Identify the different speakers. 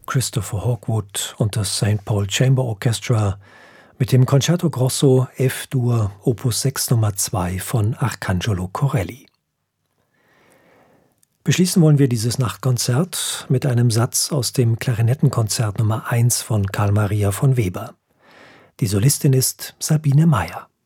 Speaker 1: Christopher Hawkwood und das St. Paul Chamber Orchestra mit dem Concerto Grosso F-Dur Opus 6 Nummer 2 von Arcangelo Corelli. Beschließen wollen wir dieses Nachtkonzert mit einem Satz aus dem Klarinettenkonzert Nummer 1 von Carl Maria von Weber. Die Solistin ist Sabine Meyer.